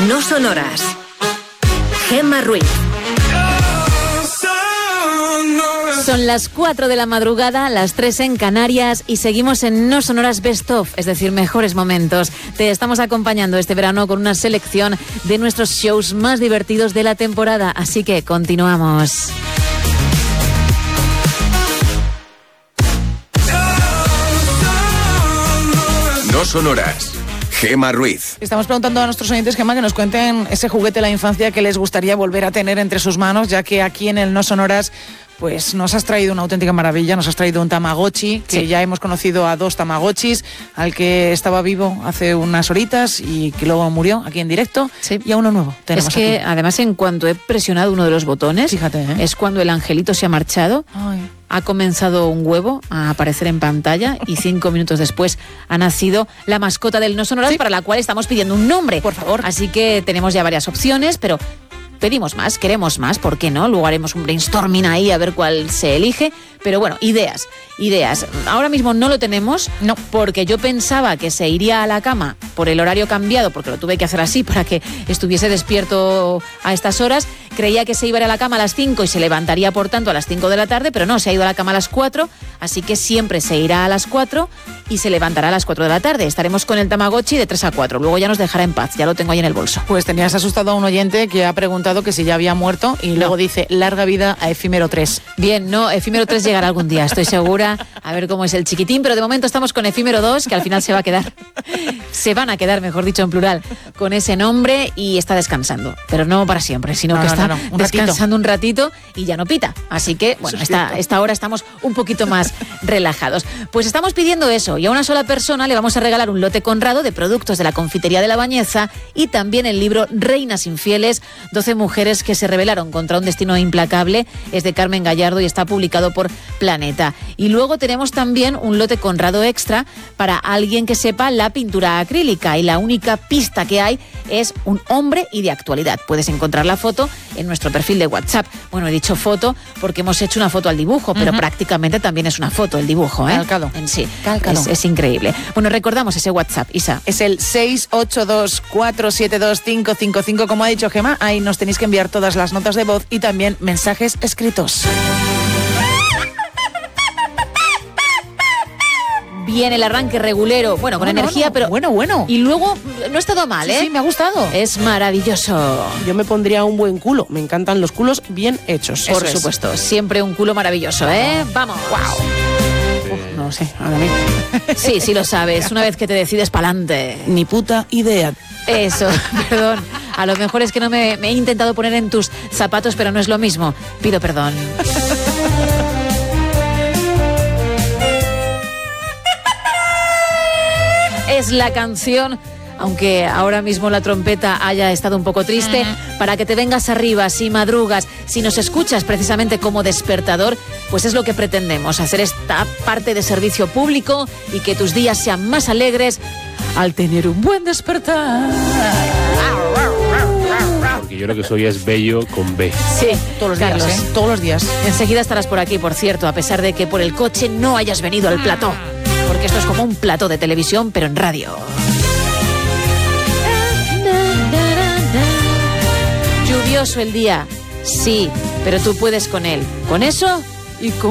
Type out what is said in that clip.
No sonoras. Gemma Ruiz. Son las 4 de la madrugada, las 3 en Canarias y seguimos en No Sonoras Best Of, es decir, mejores momentos. Te estamos acompañando este verano con una selección de nuestros shows más divertidos de la temporada, así que continuamos. No sonoras. Gemma Ruiz. Estamos preguntando a nuestros oyentes, Gemma, que nos cuenten ese juguete de la infancia que les gustaría volver a tener entre sus manos, ya que aquí en el No Sonoras pues nos has traído una auténtica maravilla, nos has traído un Tamagotchi, que ya hemos conocido a 2 Tamagotchis, al que estaba vivo hace unas horitas y que luego murió aquí en directo, y a uno nuevo tenemos. Es que aquí, además en cuanto he presionado uno de los botones, fíjate, es cuando el angelito se ha marchado. Ay. Ha comenzado un huevo a aparecer en pantalla y 5 minutos después ha nacido la mascota del No Sonoras, para la cual estamos pidiendo un nombre. Por favor. Así que tenemos ya varias opciones, pero pedimos más, queremos más, ¿por qué no? Luego haremos un brainstorming ahí a ver cuál se elige. Pero bueno, ideas. Ahora mismo no lo tenemos, no, porque yo pensaba que se iría a la cama por el horario cambiado, porque lo tuve que hacer así para que estuviese despierto a estas horas. Creía que se iba a ir a la cama a las 5 y se levantaría, por tanto, a las 5 de la tarde, pero no, se ha ido a la cama a las 4, así que siempre se irá a las 4 y se levantará a las 4 de la tarde. Estaremos con el Tamagotchi de 3 a 4, luego ya nos dejará en paz, ya lo tengo ahí en el bolso. Pues tenías asustado a un oyente que ha preguntado que si ya había muerto y luego dice, larga vida a Efímero 3. Bien, no, Efímero 3 llegará algún día, estoy segura, a ver cómo es el chiquitín, pero de momento estamos con Efímero 2, que al final se van a quedar, mejor dicho, en plural, con ese nombre, y está descansando, pero no para siempre, sino que está descansando un ratito y ya no pita. Así que, bueno, esta hora estamos un poquito más relajados. Pues estamos pidiendo eso, y a una sola persona le vamos a regalar un lote Conrado de productos de la confitería de La Bañeza y también el libro Reinas Infieles, 12 mujeres que se rebelaron contra un destino implacable. Es de Carmen Gallardo y está publicado por Planeta. Y luego tenemos también un lote Conrado extra para alguien que sepa la pintura acrílica, y la única pista que hay es un hombre y de actualidad. Puedes encontrar la foto en nuestro perfil de WhatsApp. Bueno, he dicho foto porque hemos hecho una foto al dibujo, pero prácticamente también es una foto el dibujo, ¿eh? Calcado. En sí. Calcado. Es increíble. Bueno, recordamos ese WhatsApp, Isa. Es el 682472555, como ha dicho Gemma. Ahí nos tenéis que enviar todas las notas de voz y también mensajes escritos. Bien, el arranque regulero, bueno, con energía, pero... Bueno. Y luego, no ha estado mal, ¿eh? Sí, me ha gustado. Es maravilloso. Yo me pondría un buen culo. Me encantan los culos bien hechos. Por supuesto, siempre un culo maravilloso, ¿eh? Vamos. Wow. No sé, ahora mismo. Sí lo sabes. Una vez que te decides, pa'lante. Ni puta idea. Eso, perdón. A lo mejor es que no me he intentado poner en tus zapatos, pero no es lo mismo. Pido perdón. Es la canción, aunque ahora mismo la trompeta haya estado un poco triste, para que te vengas arriba, si madrugas, si nos escuchas precisamente como despertador, pues es lo que pretendemos, hacer esta parte de servicio público y que tus días sean más alegres al tener un buen despertar. Porque yo lo que soy es bello con B. Sí, Todos los Carlos, días, ¿eh? Todos los días. Enseguida estarás por aquí, por cierto, a pesar de que por el coche no hayas venido al plató. Porque esto es como un plató de televisión, pero en radio. Lluvioso el día, sí, pero tú puedes con él. Con eso y con